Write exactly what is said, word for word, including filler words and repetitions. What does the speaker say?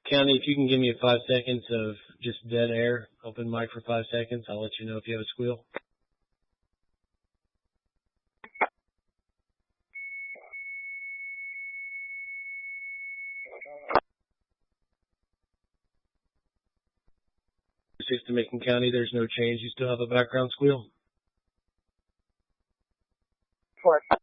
County, if you can give me five seconds of just dead air, open mic for five seconds, I'll let you know if you have a squeal. six to Macon County, there's no change. You still have a background squeal? Report.